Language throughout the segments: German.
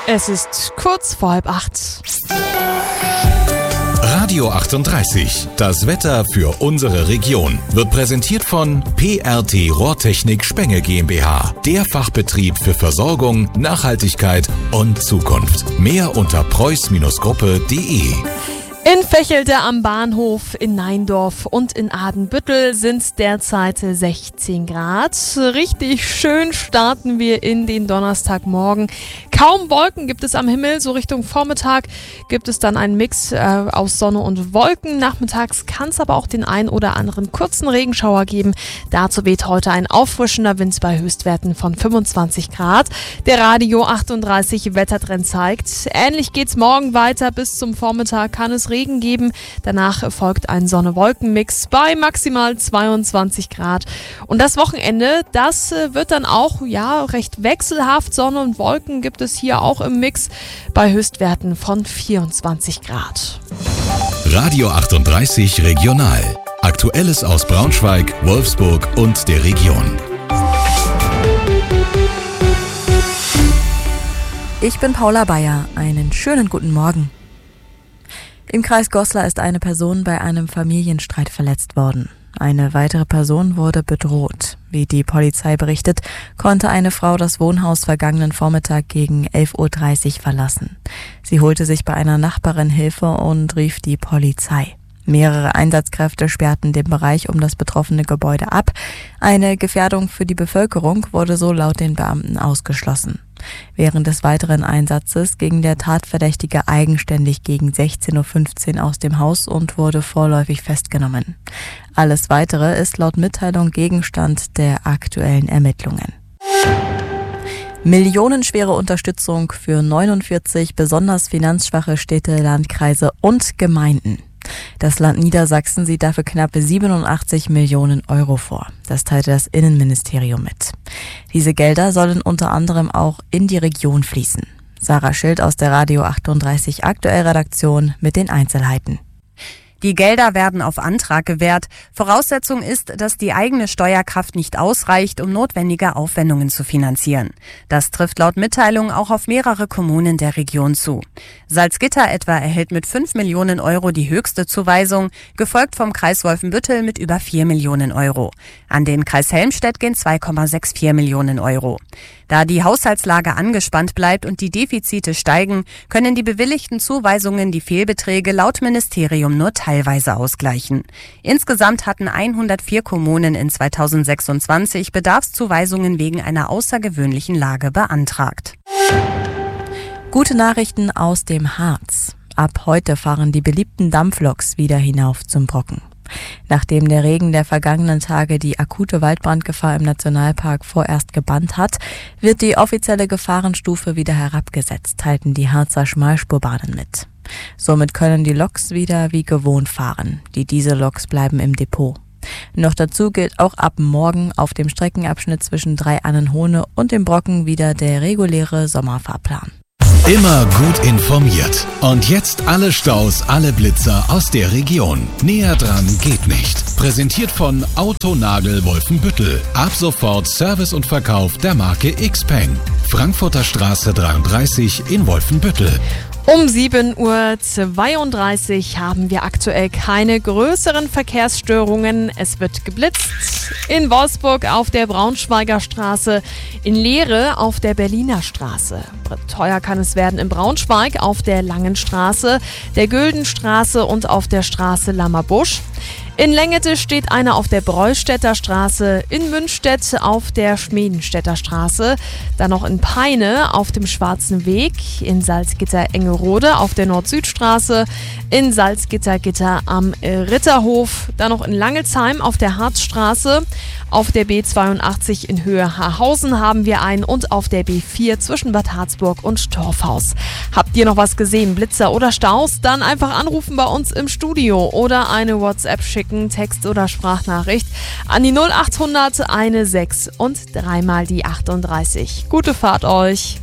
Es ist kurz vor 7:30. Radio 38, das Wetter für unsere Region, wird präsentiert von PRT Rohrtechnik Spenge GmbH, der Fachbetrieb für Versorgung, Nachhaltigkeit und Zukunft. Mehr unter preuß-gruppe.de. In Vechelte am Bahnhof, in Neindorf und in Adenbüttel sind derzeit 16 Grad. Richtig schön starten wir in den Donnerstagmorgen. Kaum Wolken gibt es am Himmel, so Richtung Vormittag gibt es dann einen Mix aus Sonne und Wolken. Nachmittags kann es aber auch den ein oder anderen kurzen Regenschauer geben. Dazu weht heute ein auffrischender Wind bei Höchstwerten von 25 Grad. Der Radio 38 Wettertrend zeigt, ähnlich geht's morgen weiter. Bis zum Vormittag kann es Regen geben. Danach folgt ein Sonne-Wolken-Mix bei maximal 22 Grad. Und das Wochenende, das wird dann auch recht wechselhaft. Sonne und Wolken gibt es hier auch im Mix bei Höchstwerten von 24 Grad. Radio 38 Regional. Aktuelles aus Braunschweig, Wolfsburg und der Region. Ich bin Paula Bayer. Einen schönen guten Morgen. Im Kreis Goslar ist eine Person bei einem Familienstreit verletzt worden. Eine weitere Person wurde bedroht. Wie die Polizei berichtet, konnte eine Frau das Wohnhaus vergangenen Vormittag gegen 11:30 Uhr verlassen. Sie holte sich bei einer Nachbarin Hilfe und rief die Polizei. Mehrere Einsatzkräfte sperrten den Bereich um das betroffene Gebäude ab. Eine Gefährdung für die Bevölkerung wurde so laut den Beamten ausgeschlossen. Während des weiteren Einsatzes ging der Tatverdächtige eigenständig gegen 16:15 Uhr aus dem Haus und wurde vorläufig festgenommen. Alles Weitere ist laut Mitteilung Gegenstand der aktuellen Ermittlungen. Millionenschwere Unterstützung für 49 besonders finanzschwache Städte, Landkreise und Gemeinden. Das Land Niedersachsen sieht dafür knapp 87 Millionen Euro vor. Das teilte das Innenministerium mit. Diese Gelder sollen unter anderem auch in die Region fließen. Sarah Schild aus der Radio 38 Aktuell-Redaktion mit den Einzelheiten. Die Gelder werden auf Antrag gewährt. Voraussetzung ist, dass die eigene Steuerkraft nicht ausreicht, um notwendige Aufwendungen zu finanzieren. Das trifft laut Mitteilung auch auf mehrere Kommunen der Region zu. Salzgitter etwa erhält mit 5 Millionen Euro die höchste Zuweisung, gefolgt vom Kreis Wolfenbüttel mit über 4 Millionen Euro. An den Kreis Helmstedt gehen 2,64 Millionen Euro. Da die Haushaltslage angespannt bleibt und die Defizite steigen, können die bewilligten Zuweisungen die Fehlbeträge laut Ministerium nur teilweise ausgleichen. Insgesamt hatten 104 Kommunen in 2026 Bedarfszuweisungen wegen einer außergewöhnlichen Lage beantragt. Gute Nachrichten aus dem Harz. Ab heute fahren die beliebten Dampfloks wieder hinauf zum Brocken. Nachdem der Regen der vergangenen Tage die akute Waldbrandgefahr im Nationalpark vorerst gebannt hat, wird die offizielle Gefahrenstufe wieder herabgesetzt, teilten die Harzer Schmalspurbahnen mit. Somit können die Loks wieder wie gewohnt fahren. Die Dieselloks bleiben im Depot. Noch dazu gilt auch ab morgen auf dem Streckenabschnitt zwischen Drei-Annenhohne und dem Brocken wieder der reguläre Sommerfahrplan. Immer gut informiert. Und jetzt alle Staus, alle Blitzer aus der Region. Näher dran geht nicht. Präsentiert von Autonagel Wolfenbüttel. Ab sofort Service und Verkauf der Marke Xpeng. Frankfurter Straße 33 in Wolfenbüttel. Um 7:32 Uhr haben wir aktuell keine größeren Verkehrsstörungen. Es wird geblitzt in Wolfsburg auf der Braunschweiger Straße, in Lehre auf der Berliner Straße. Teuer kann es werden in Braunschweig auf der Langen Straße, der Güldenstraße und auf der Straße Lammerbusch. In Lengete steht einer auf der Breustädter Straße, in Münstedt auf der Schmedenstädter Straße, dann noch in Peine auf dem Schwarzen Weg, in Salzgitter-Engerode auf der Nord-Süd-Straße, in Salzgitter-Gitter am Ritterhof, dann noch in Langelsheim auf der Harzstraße, auf der B82 in Höhe Haarhausen haben wir einen und auf der B4 zwischen Bad Harzburg und Torfhaus. Habt ihr noch was gesehen, Blitzer oder Staus? Dann einfach anrufen bei uns im Studio oder eine WhatsApp schicken, Text- oder Sprachnachricht an die 0800 16 und dreimal die 38. Gute Fahrt euch!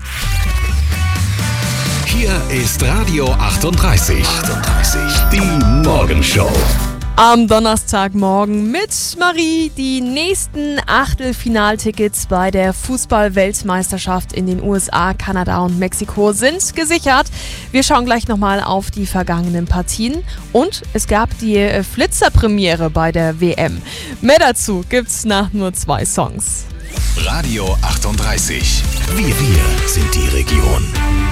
Hier ist Radio 38. Die Morgenshow. am Donnerstagmorgen mit Marie. Die nächsten Achtelfinaltickets bei der Fußball-Weltmeisterschaft in den USA, Kanada und Mexiko sind gesichert. Wir schauen gleich nochmal auf die vergangenen Partien und es gab die Flitzer-Premiere bei der WM. Mehr dazu gibt's nach nur 2 Songs. Radio 38. Wir sind die Region.